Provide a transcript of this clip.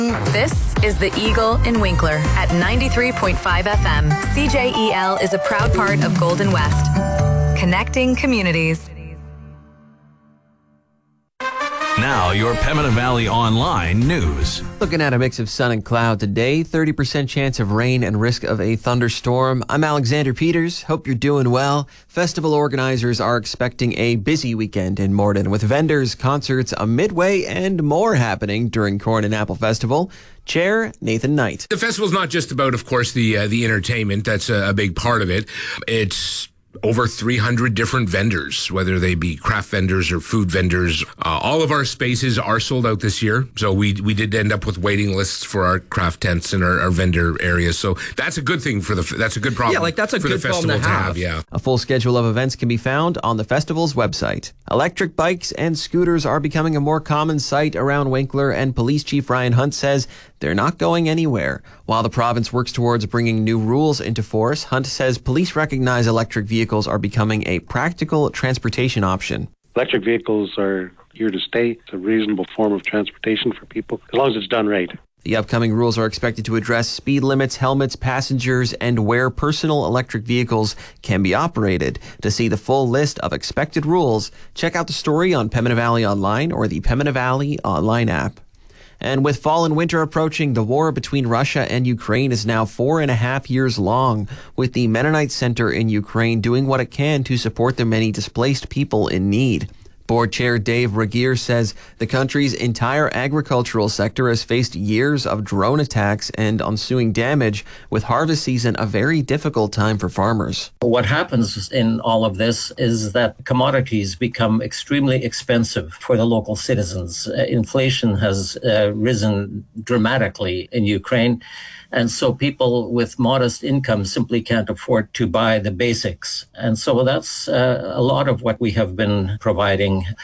This is the Eagle in Winkler at 93.5 FM. CJEL is a proud part of Golden West, connecting communities. Now, your Pembina Valley Online news. Looking at a mix of sun and cloud today, 30% chance of rain and risk of a thunderstorm. I'm Alexander Peters. Hope you're doing well. Festival organizers are expecting a busy weekend in Morden with vendors, concerts, a midway, and more happening during Corn and Apple Festival. Chair Nathan Knight. The festival's not just about, of course, the entertainment. That's a big part of it. It's over 300 different vendors, whether they be craft vendors or food vendors. All of our spaces are sold out this year. So we did end up with waiting lists for our craft tents and our vendor areas. So that's a good thing that's a good problem. Yeah, that's a good problem to have. Yeah. A full schedule of events can be found on the festival's website. Electric bikes and scooters are becoming a more common sight around Winkler, and Police Chief Ryan Hunt says they're not going anywhere. While the province works towards bringing new rules into force, Hunt says police recognize electric vehicles are becoming a practical transportation option. Electric vehicles are here to stay. It's a reasonable form of transportation for people, as long as it's done right. The upcoming rules are expected to address speed limits, helmets, passengers, and where personal electric vehicles can be operated. To see the full list of expected rules, check out the story on Pembina Valley Online or the Pembina Valley Online app. And with fall and winter approaching, the war between Russia and Ukraine is now 4.5 years long, with the Mennonite Center in Ukraine doing what it can to support the many displaced people in need. Board Chair Dave Regier says the country's entire agricultural sector has faced years of drone attacks and ensuing damage, with harvest season a very difficult time for farmers. What happens in all of this is that commodities become extremely expensive for the local citizens. Inflation has risen dramatically in Ukraine. And so people with modest incomes simply can't afford to buy the basics. And so that's a lot of what we have been providing.